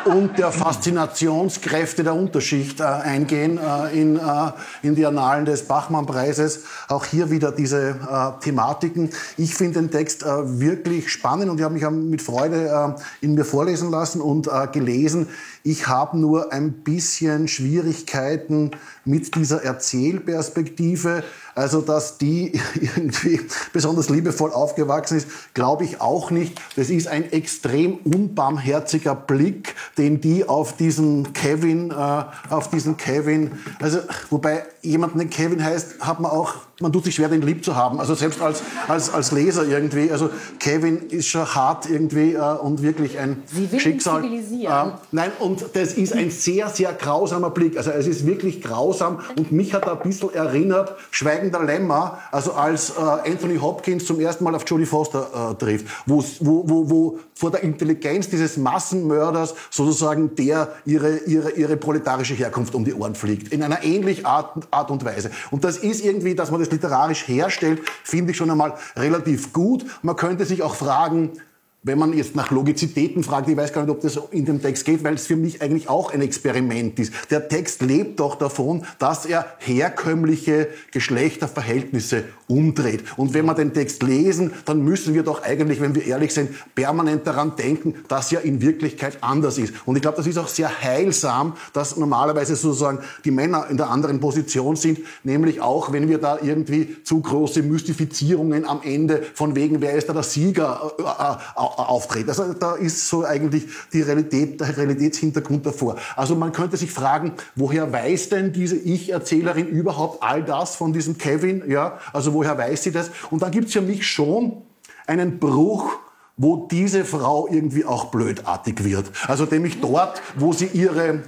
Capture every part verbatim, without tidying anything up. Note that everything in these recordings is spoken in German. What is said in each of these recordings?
und der Faszinationskräfte der Unterschicht äh, eingehen äh, in, äh, in die Annalen des Bachmann-Preises. Auch hier wieder diese äh, Thematiken. Ich finde den Text äh, wirklich spannend und ich habe mich mit Freude äh, in mir vorlesen lassen und äh, gelesen. Ich habe nur ein bisschen Schwierigkeiten mit dieser Erzählperspektive. Also, dass die irgendwie besonders liebevoll aufgewachsen ist, glaube ich auch nicht. Das ist ein extrem unbarmherziger Blick, den die auf diesen Kevin, äh, auf diesen Kevin, also, wobei jemand, der Kevin heißt, hat man auch, man tut sich schwer, den lieb zu haben. Also selbst als, als, als Leser irgendwie. Also Kevin ist schon hart irgendwie äh, und wirklich ein Sie will Schicksal. Ihn zivilisieren. Äh, nein, und das ist ein sehr, sehr grausamer Blick. Also es ist wirklich grausam und mich hat er ein bisschen erinnert, Schweigender Lämmer, also als äh, Anthony Hopkins zum ersten Mal auf Jodie Foster äh, trifft, wo, wo, wo, wo vor der Intelligenz dieses Massenmörders sozusagen der ihre, ihre, ihre proletarische Herkunft um die Ohren fliegt. In einer ähnlichen Art, Art und Weise. Und das ist irgendwie, dass man das literarisch herstellt, finde ich schon einmal relativ gut. Man könnte sich auch fragen, wenn man jetzt nach Logizitäten fragt, ich weiß gar nicht, ob das in dem Text geht, weil es für mich eigentlich auch ein Experiment ist. Der Text lebt doch davon, dass er herkömmliche Geschlechterverhältnisse umdreht. Und wenn wir den Text lesen, dann müssen wir doch eigentlich, wenn wir ehrlich sind, permanent daran denken, dass er in Wirklichkeit anders ist. Und ich glaube, das ist auch sehr heilsam, dass normalerweise sozusagen die Männer in der anderen Position sind, nämlich auch, wenn wir da irgendwie zu große Mystifizierungen am Ende von wegen, wer ist da der Sieger, äh, äh, auftreten. Also da ist so eigentlich die Realität, der Realitätshintergrund davor. Also man könnte sich fragen, woher weiß denn diese Ich-Erzählerin überhaupt all das von diesem Kevin? Ja, also woher weiß sie das? Und dann gibt es für mich schon einen Bruch, wo diese Frau irgendwie auch blödartig wird. Also nämlich dort, wo sie ihre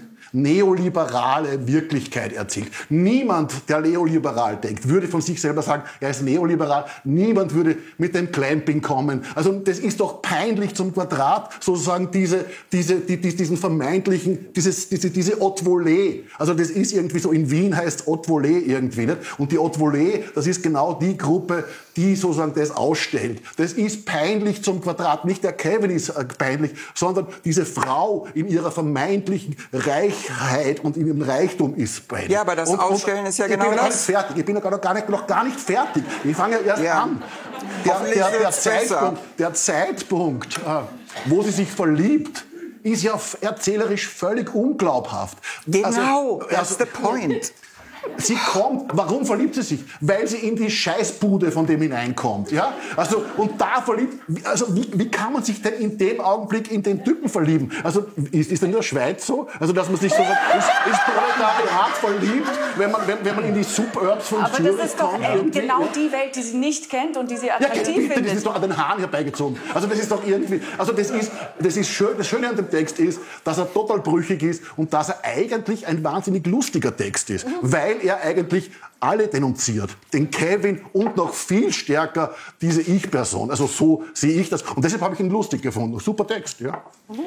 neoliberale Wirklichkeit erzählt. Niemand, der neoliberal denkt, würde von sich selber sagen, er ist neoliberal. Niemand würde mit dem Clamping kommen. Also das ist doch peinlich zum Quadrat, sozusagen diese, diese, die, diesen vermeintlichen, dieses, diese, diese Haute Volée. Also das ist irgendwie so, in Wien heißt Haute Volée irgendwie nicht. Und die Haute Volée, das ist genau die Gruppe, die sozusagen das ausstellt. Das ist peinlich zum Quadrat. Nicht der Kevin ist peinlich, sondern diese Frau in ihrer vermeintlichen Reichheit und in ihrem Reichtum ist peinlich. Ja, aber das und, Ausstellen und ist ja genau das. Ich bin noch gar nicht fertig. Ich bin noch gar nicht, noch gar nicht fertig. Ich fange ja erst ja. an. Der, der, der, Zeitpunkt, der Zeitpunkt, wo sie sich verliebt, ist ja erzählerisch völlig unglaubhaft. Genau, also, that's also, the point. Sie kommt, warum verliebt sie sich? Weil sie in die Scheißbude von dem hineinkommt, ja? Also, und da verliebt, also, wie, wie kann man sich denn in dem Augenblick in den Typen verlieben? Also, ist, ist denn in der Schweiz so? Also, dass man sich so, ist, ist Proletariat verliebt, wenn man, wenn, wenn man in die Suburbs von Aber Zürich kommt? Aber das ist doch irgendwie, genau ja? die Welt, die sie nicht kennt und die sie attraktiv ja, bitte, findet. Das ist doch an den Haaren herbeigezogen. Also, das ist doch irgendwie, also, das ist, das ist schön, das Schöne an dem Text ist, dass er total brüchig ist und dass er eigentlich ein wahnsinnig lustiger Text ist. Mhm. Weil er eigentlich alle denunziert. Den Kevin und noch viel stärker diese Ich-Person. Also so sehe ich das. Und deshalb habe ich ihn lustig gefunden. Super Text, ja.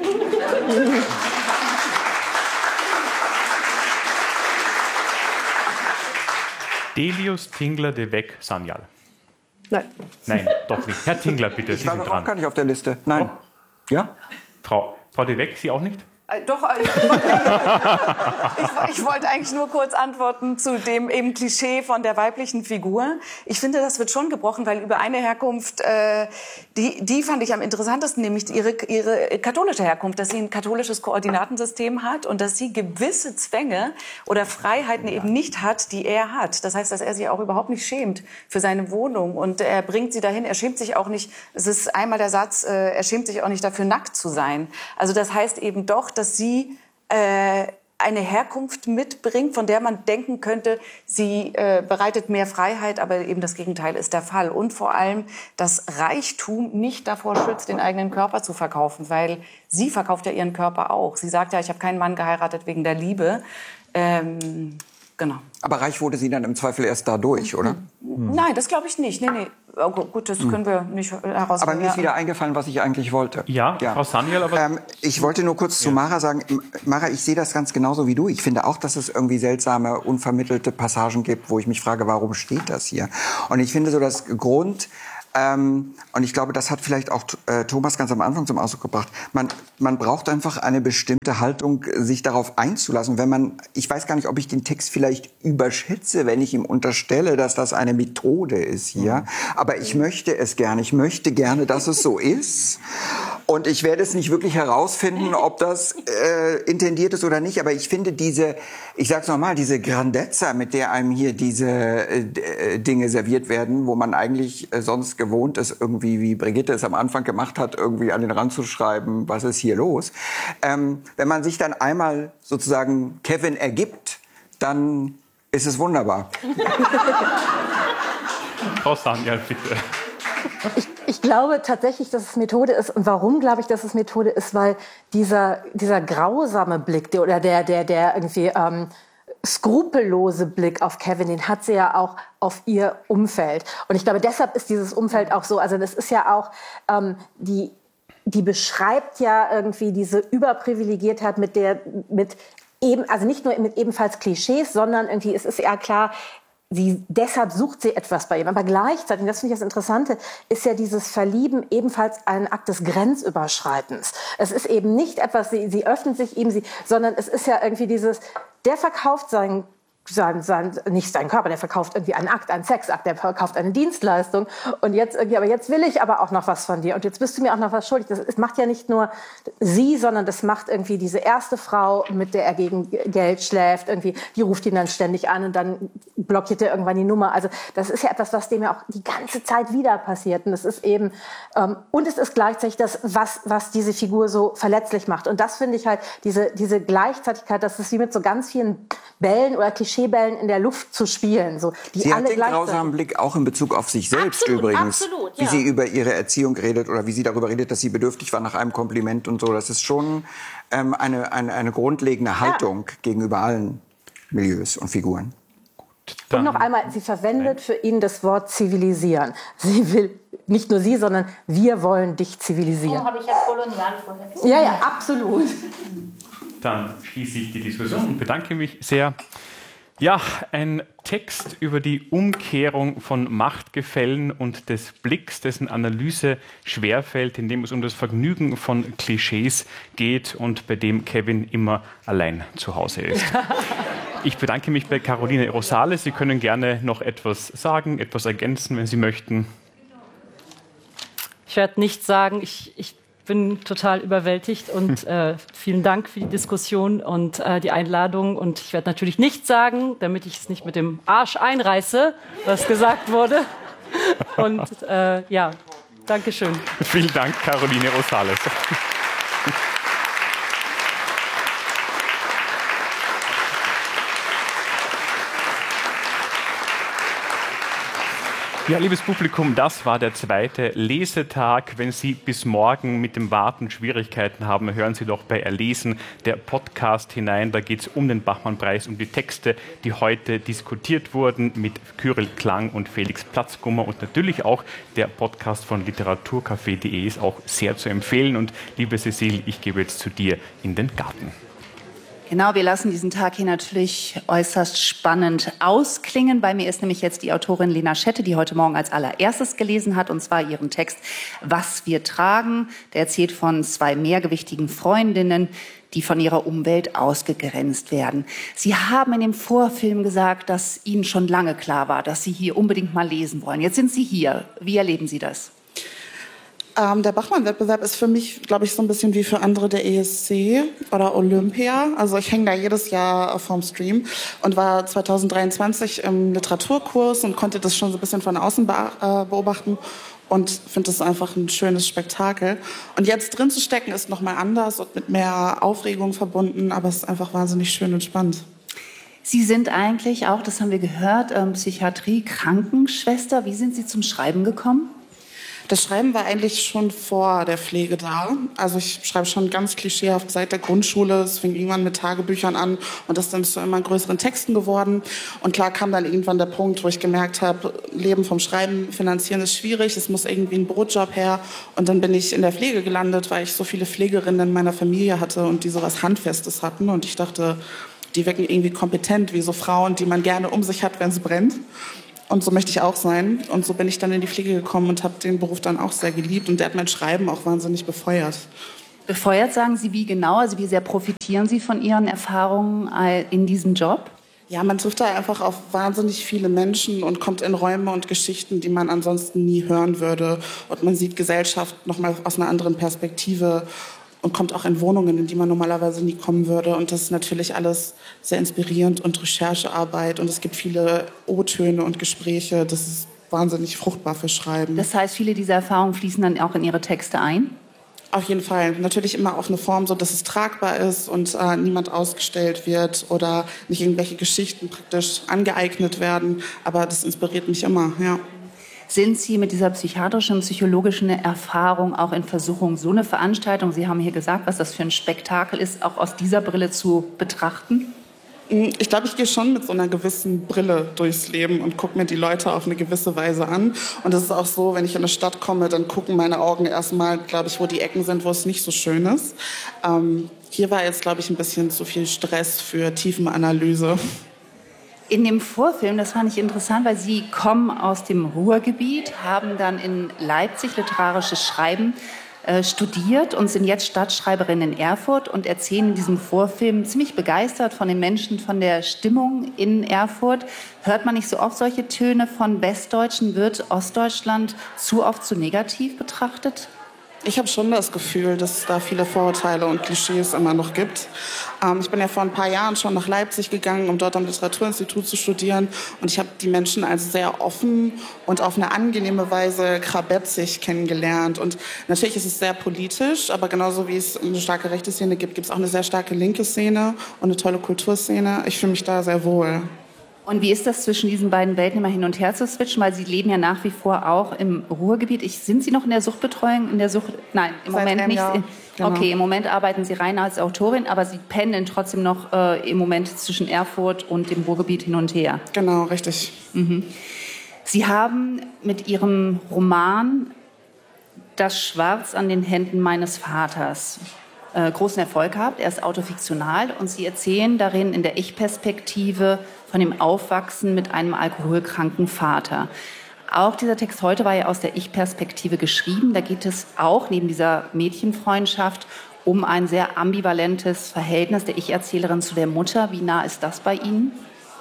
Delius Tingler de Weg Sanyal. Nein. Nein, doch nicht. Herr Tingler, bitte. Ich Sie war sind doch dran. auch gar nicht auf der Liste. Nein. Oh. Ja? Frau, Frau de Weg, Sie auch nicht? Doch, ich wollte, ich, ich wollte eigentlich nur kurz antworten zu dem eben Klischee von der weiblichen Figur. Ich finde, das wird schon gebrochen, weil über eine Herkunft, äh, die, die fand ich am interessantesten, nämlich ihre, ihre katholische Herkunft, dass sie ein katholisches Koordinatensystem hat und dass sie gewisse Zwänge oder Freiheiten ja. eben nicht hat, die er hat. Das heißt, dass er sich auch überhaupt nicht schämt für seine Wohnung und er bringt sie dahin. Er schämt sich auch nicht, es ist einmal der Satz, äh, er schämt sich auch nicht dafür, nackt zu sein. Also das heißt eben doch, dass sie äh, eine Herkunft mitbringt, von der man denken könnte, sie äh, bereitet mehr Freiheit, aber eben das Gegenteil ist der Fall. Und vor allem, dass Reichtum nicht davor schützt, den eigenen Körper zu verkaufen, weil sie verkauft ja ihren Körper auch. Sie sagt ja, ich habe keinen Mann geheiratet wegen der Liebe. Ähm, genau. Aber reich wurde sie dann im Zweifel erst dadurch, oder? Mhm. Nein, das glaube ich nicht. Nee, nee. Oh, gut, das können wir nicht herausfinden. Aber mir ist wieder eingefallen, was ich eigentlich wollte. Ja, ja. Frau Sanyal, aber... Ähm, ich wollte nur kurz ja. zu Mara sagen, Mara, ich sehe das ganz genauso wie du. Ich finde auch, dass es irgendwie seltsame, unvermittelte Passagen gibt, wo ich mich frage, warum steht das hier? Und ich finde so das Grund... Ähm, und ich glaube, das hat vielleicht auch äh, Thomas ganz am Anfang zum Ausdruck gebracht. Man, man braucht einfach eine bestimmte Haltung, sich darauf einzulassen. Wenn man, ich weiß gar nicht, ob ich den Text vielleicht überschätze, wenn ich ihm unterstelle, dass das eine Methode ist hier. Mhm. Aber ich möchte es gerne. Ich möchte gerne, dass es so ist. Und ich werde es nicht wirklich herausfinden, ob das äh, intendiert ist oder nicht. Aber ich finde diese, ich sag's nochmal, diese Grandezza, mit der einem hier diese äh, Dinge serviert werden, wo man eigentlich äh, sonst gewohnt ist, irgendwie, wie Brigitte es am Anfang gemacht hat, irgendwie an den Rand zu schreiben, was ist hier los. Ähm, wenn man sich dann einmal sozusagen Kevin ergibt, dann ist es wunderbar. Frau Sanyal, bitte. Ich, ich glaube tatsächlich, dass es Methode ist. Und warum glaube ich, dass es Methode ist? Weil dieser, dieser grausame Blick der, oder der, der, der irgendwie ähm, skrupellose Blick auf Kevin, den hat sie ja auch auf ihr Umfeld. Und ich glaube, deshalb ist dieses Umfeld auch so. Also das ist ja auch ähm, die, die beschreibt ja irgendwie diese Überprivilegiertheit mit der, mit eben, also nicht nur mit ebenfalls Klischees, sondern irgendwie, es ist ja klar, Sie, deshalb sucht sie etwas bei ihm. Aber gleichzeitig, das finde ich das Interessante, ist ja dieses Verlieben ebenfalls ein Akt des Grenzüberschreitens. Es ist eben nicht etwas, sie, sie öffnet sich ihm, sie, sondern es ist ja irgendwie dieses, der verkauft seinen Sein, sein, nicht seinen Körper, der verkauft irgendwie einen Akt, einen Sexakt, der verkauft eine Dienstleistung und jetzt irgendwie, aber jetzt will ich aber auch noch was von dir und jetzt bist du mir auch noch was schuldig. Das, das macht ja nicht nur sie, sondern das macht irgendwie diese erste Frau, mit der er gegen Geld schläft, irgendwie, die ruft ihn dann ständig an und dann blockiert er irgendwann die Nummer. Also das ist ja etwas, was dem ja auch die ganze Zeit wieder passiert und es ist eben, ähm, und es ist gleichzeitig das, was, was diese Figur so verletzlich macht und das finde ich halt, diese, diese Gleichzeitigkeit, dass es wie mit so ganz vielen Bällen oder Klischeebällen in der Luft zu spielen. So, die sie alle hat den grausamen Blick auch in Bezug auf sich selbst absolut, übrigens. Absolut, ja. Wie sie über ihre Erziehung redet oder wie sie darüber redet, dass sie bedürftig war nach einem Kompliment und so. Das ist schon ähm, eine, eine, eine grundlegende Haltung ja. gegenüber allen Milieus und Figuren. Und noch einmal, sie verwendet für ihn das Wort zivilisieren. Sie will, nicht nur sie, sondern wir wollen dich zivilisieren. Oh, habe ich ja kolonial vorher gesagt. Ja, ja, absolut. Dann schließe ich die Diskussion und bedanke mich sehr. Ja, ein Text über die Umkehrung von Machtgefällen und des Blicks, dessen Analyse schwerfällt, in dem es um das Vergnügen von Klischees geht und bei dem Kevin immer allein zu Hause ist. Ich bedanke mich bei Caroline Rosales. Sie können gerne noch etwas sagen, etwas ergänzen, wenn Sie möchten. Ich werde nichts sagen. Ich, ich bin total überwältigt und äh, vielen Dank für die Diskussion und äh, die Einladung. Und ich werde natürlich nichts sagen, damit ich es nicht mit dem Arsch einreiße, was gesagt wurde. Und äh, ja, danke schön. Vielen Dank, Caroline Rosales. Ja, liebes Publikum, das war der zweite Lesetag. Wenn Sie bis morgen mit dem Warten Schwierigkeiten haben, hören Sie doch bei Erlesen, der Podcast, hinein. Da geht es um den Bachmann-Preis, um die Texte, die heute diskutiert wurden mit Kyrill Klang und Felix Platzgummer. Und natürlich auch der Podcast von literaturcafé punkt de ist auch sehr zu empfehlen. Und liebe Cecile, ich gebe jetzt zu dir in den Garten. Genau, wir lassen diesen Tag hier natürlich äußerst spannend ausklingen. Bei mir ist nämlich jetzt die Autorin Lena Schette, die heute Morgen als allererstes gelesen hat, und zwar ihren Text Was wir tragen. Der erzählt von zwei mehrgewichtigen Freundinnen, die von ihrer Umwelt ausgegrenzt werden. Sie haben in dem Vorfilm gesagt, dass Ihnen schon lange klar war, dass Sie hier unbedingt mal lesen wollen. Jetzt sind Sie hier. Wie erleben Sie das? Ähm, der Bachmann-Wettbewerb ist für mich, glaube ich, so ein bisschen wie für andere der E S C oder Olympia. Also ich hänge da jedes Jahr vorm Stream und war zwanzig dreiundzwanzig im Literaturkurs und konnte das schon so ein bisschen von außen beobachten und finde es einfach ein schönes Spektakel. Und jetzt drin zu stecken ist noch mal anders und mit mehr Aufregung verbunden, aber es ist einfach wahnsinnig schön und spannend. Sie sind eigentlich auch, das haben wir gehört, Psychiatrie-Krankenschwester. Wie sind Sie zum Schreiben gekommen? Das Schreiben war eigentlich schon vor der Pflege da. Also ich schreibe schon ganz klischeehaft seit der Grundschule. Es fing irgendwann mit Tagebüchern an und das ist dann zu immer größeren Texten geworden. Und klar kam dann irgendwann der Punkt, wo ich gemerkt habe, Leben vom Schreiben finanzieren ist schwierig, es muss irgendwie ein Brotjob her. Und dann bin ich in der Pflege gelandet, weil ich so viele Pflegerinnen in meiner Familie hatte und die so was Handfestes hatten. Und ich dachte, die wirken irgendwie kompetent, wie so Frauen, die man gerne um sich hat, wenn es brennt. Und so möchte ich auch sein. Und so bin ich dann in die Pflege gekommen und habe den Beruf dann auch sehr geliebt. Und der hat mein Schreiben auch wahnsinnig befeuert. Befeuert, sagen Sie, wie genau? Also wie sehr profitieren Sie von Ihren Erfahrungen in diesem Job? Ja, man trifft da einfach auf wahnsinnig viele Menschen und kommt in Räume und Geschichten, die man ansonsten nie hören würde. Und man sieht Gesellschaft noch mal aus einer anderen Perspektive und kommt auch in Wohnungen, in die man normalerweise nie kommen würde. Und das ist natürlich alles sehr inspirierend und Recherchearbeit. Und es gibt viele O-Töne und Gespräche. Das ist wahnsinnig fruchtbar für Schreiben. Das heißt, viele dieser Erfahrungen fließen dann auch in Ihre Texte ein? Auf jeden Fall. Natürlich immer auf eine Form, so dass es tragbar ist und äh, niemand ausgestellt wird oder nicht irgendwelche Geschichten praktisch angeeignet werden. Aber das inspiriert mich immer, ja. Sind Sie mit dieser psychiatrischen, psychologischen Erfahrung auch in Versuchung, so eine Veranstaltung, Sie haben hier gesagt, was das für ein Spektakel ist, auch aus dieser Brille zu betrachten? Ich glaube, ich gehe schon mit so einer gewissen Brille durchs Leben und gucke mir die Leute auf eine gewisse Weise an. Und es ist auch so, wenn ich in eine Stadt komme, dann gucken meine Augen erstmal, glaube ich, wo die Ecken sind, wo es nicht so schön ist. Ähm, hier war jetzt, glaube ich, ein bisschen zu viel Stress für Tiefenanalyse. In dem Vorfilm, das fand ich interessant, weil Sie kommen aus dem Ruhrgebiet, haben dann in Leipzig literarisches Schreiben äh, studiert und sind jetzt Stadtschreiberin in Erfurt und erzählen in diesem Vorfilm ziemlich begeistert von den Menschen, von der Stimmung in Erfurt. Hört man nicht so oft solche Töne von Westdeutschen? Wird Ostdeutschland zu oft zu negativ betrachtet? Ich habe schon das Gefühl, dass es da viele Vorurteile und Klischees immer noch gibt. Ähm, ich bin ja vor ein paar Jahren schon nach Leipzig gegangen, um dort am Literaturinstitut zu studieren. Und ich habe die Menschen als sehr offen und auf eine angenehme Weise krabetzig kennengelernt. Und natürlich ist es sehr politisch, aber genauso wie es eine starke rechte Szene gibt, gibt es auch eine sehr starke linke Szene und eine tolle Kulturszene. Ich fühle mich da sehr wohl. Und wie ist das zwischen diesen beiden Welten immer hin und her zu switchen? Weil Sie leben ja nach wie vor auch im Ruhrgebiet. Ich, sind Sie noch in der Suchtbetreuung? In der Sucht? Nein, im Seit Moment einem nicht. Jahr. Genau. Okay, im Moment arbeiten Sie rein als Autorin, aber Sie pendeln trotzdem noch äh, im Moment zwischen Erfurt und dem Ruhrgebiet hin und her. Genau, richtig. Mhm. Sie haben mit Ihrem Roman Das Schwarz an den Händen meines Vaters äh, großen Erfolg gehabt. Er ist autofiktional und Sie erzählen darin in der Ich-Perspektive von dem Aufwachsen mit einem alkoholkranken Vater. Auch dieser Text heute war ja aus der Ich-Perspektive geschrieben. Da geht es auch neben dieser Mädchenfreundschaft um ein sehr ambivalentes Verhältnis der Ich-Erzählerin zu der Mutter. Wie nah ist das bei Ihnen?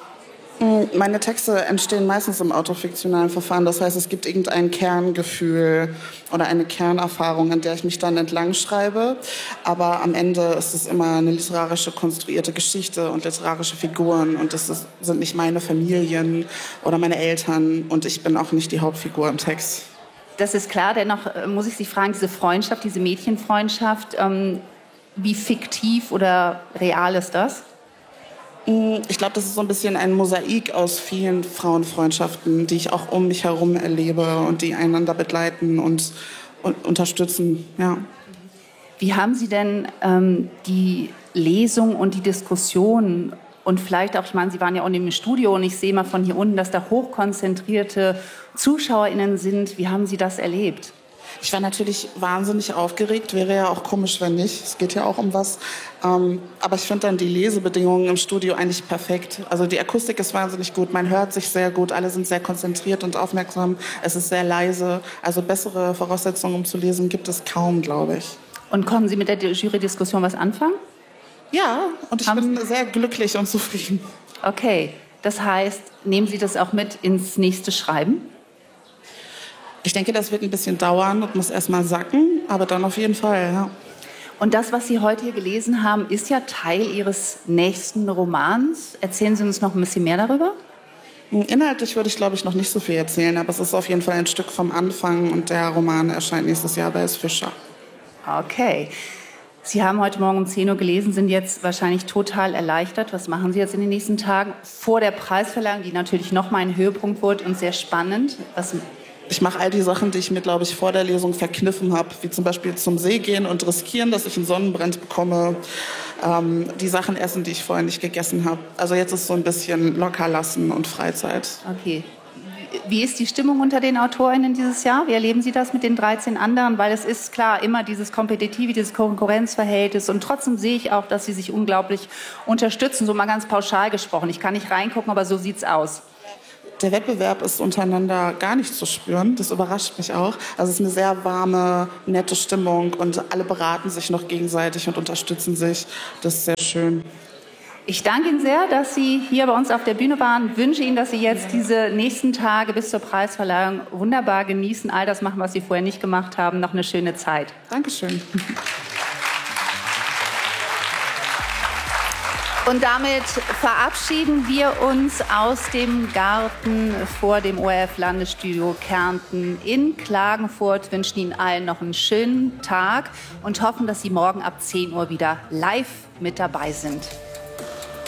Meine Texte entstehen meistens im autofiktionalen Verfahren. Das heißt, es gibt irgendein Kerngefühl oder eine Kernerfahrung, an der ich mich dann entlang schreibe. Aber am Ende ist es immer eine literarische, konstruierte Geschichte und literarische Figuren. Und das ist, sind nicht meine Familien oder meine Eltern. Und ich bin auch nicht die Hauptfigur im Text. Das ist klar. Dennoch äh, muss ich Sie fragen, diese Freundschaft, diese Mädchenfreundschaft, ähm, wie fiktiv oder real ist das? Ich glaube, das ist so ein bisschen ein Mosaik aus vielen Frauenfreundschaften, die ich auch um mich herum erlebe und die einander begleiten und, und unterstützen. Ja. Wie haben Sie denn ähm, die Lesung und die Diskussion und vielleicht auch, ich meine, Sie waren ja auch im Studio und ich sehe mal von hier unten, dass da hochkonzentrierte ZuschauerInnen sind. Wie haben Sie das erlebt? Ich war natürlich wahnsinnig aufgeregt, wäre ja auch komisch, wenn nicht. Es geht ja auch um was. Ähm, aber ich finde dann die Lesebedingungen im Studio eigentlich perfekt. Also die Akustik ist wahnsinnig gut, man hört sich sehr gut, alle sind sehr konzentriert und aufmerksam. Es ist sehr leise. Also bessere Voraussetzungen, um zu lesen, gibt es kaum, glaube ich. Und konnten Sie mit der Jury-Diskussion was anfangen? Ja, und ich Haben bin sehr glücklich und zufrieden. Okay, das heißt, nehmen Sie das auch mit ins nächste Schreiben? Ich denke, das wird ein bisschen dauern und muss erst mal sacken, aber dann auf jeden Fall, ja. Und das, was Sie heute hier gelesen haben, ist ja Teil Ihres nächsten Romans. Erzählen Sie uns noch ein bisschen mehr darüber? Inhaltlich würde ich, glaube ich, noch nicht so viel erzählen, aber es ist auf jeden Fall ein Stück vom Anfang und der Roman erscheint nächstes Jahr bei S. Fischer. Okay. Sie haben heute Morgen um zehn Uhr gelesen, sind jetzt wahrscheinlich total erleichtert. Was machen Sie jetzt in den nächsten Tagen vor der Preisverleihung, die natürlich noch mal ein Höhepunkt wird und sehr spannend? Was Ich mache all die Sachen, die ich mir, glaube ich, vor der Lesung verkniffen habe, wie zum Beispiel zum See gehen und riskieren, dass ich einen Sonnenbrand bekomme, ähm, die Sachen essen, die ich vorher nicht gegessen habe. Also jetzt ist so ein bisschen locker lassen und Freizeit. Okay. Wie ist die Stimmung unter den AutorInnen dieses Jahr? Wie erleben Sie das mit den dreizehn anderen? Weil es ist klar immer dieses Kompetitive, dieses Konkurrenzverhältnis. Und trotzdem sehe ich auch, dass Sie sich unglaublich unterstützen. So mal ganz pauschal gesprochen. Ich kann nicht reingucken, aber so sieht's aus. Der Wettbewerb ist untereinander gar nicht zu spüren. Das überrascht mich auch. Also es ist eine sehr warme, nette Stimmung und alle beraten sich noch gegenseitig und unterstützen sich. Das ist sehr schön. Ich danke Ihnen sehr, dass Sie hier bei uns auf der Bühne waren. Ich wünsche Ihnen, dass Sie jetzt diese nächsten Tage bis zur Preisverleihung wunderbar genießen, all das machen, was Sie vorher nicht gemacht haben. Noch eine schöne Zeit. Dankeschön. Und damit verabschieden wir uns aus dem Garten vor dem O R F-Landesstudio Kärnten in Klagenfurt, wünschen Ihnen allen noch einen schönen Tag und hoffen, dass Sie morgen ab zehn Uhr wieder live mit dabei sind.